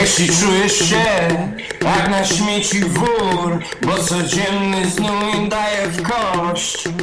Jeśli czujesz się jak na śmieci wór, bo codzienny znój daje w kość,